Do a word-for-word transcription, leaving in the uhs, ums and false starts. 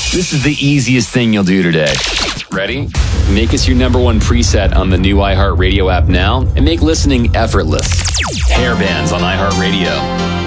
This is the easiest thing you'll do today. Ready? Make us your number one preset on the new iHeartRadio app now and make listening effortless. Hair bands on iHeartRadio.